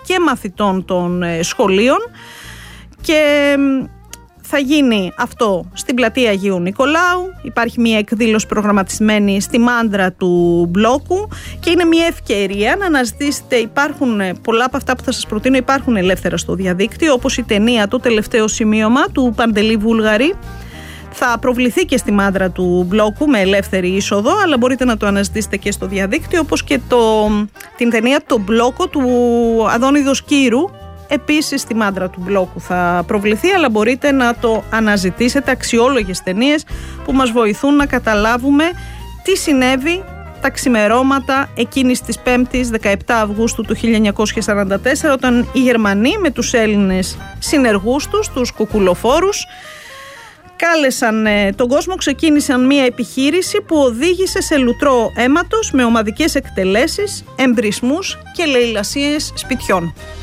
και μαθητών των σχολείων, και θα γίνει αυτό στην πλατεία Αγίου Νικολάου. Υπάρχει μια εκδήλωση προγραμματισμένη στη μάντρα του μπλόκου και είναι μια ευκαιρία να αναζητήσετε. Υπάρχουν πολλά από αυτά που θα σας προτείνω, υπάρχουν ελεύθερα στο διαδίκτυο, όπως η ταινία «Το τελευταίο σημείωμα» του Παντελή Βούλγαρη. Θα προβληθεί και στη μάντρα του μπλόκου με ελεύθερη είσοδο, αλλά μπορείτε να το αναζητήσετε και στο διαδίκτυο, όπως και την ταινία «Το μπλόκο» του Αδόνη Δοσκύρου. Επίσης στη μάντρα του μπλόκου θα προβληθεί, αλλά μπορείτε να το αναζητήσετε. Αξιόλογες ταινίες που μας βοηθούν να καταλάβουμε τι συνέβη τα ξημερώματα εκείνης της 5ης 17 Αυγούστου του 1944, όταν οι Γερμανοί με τους Έλληνες συνεργούς τους, τους κουκουλοφόρους, κάλεσαν τον κόσμο, ξεκίνησαν μια επιχείρηση που οδήγησε σε λουτρό αίματος με ομαδικές εκτελέσεις, εμπρισμούς και λαιλασίες σπιτιών.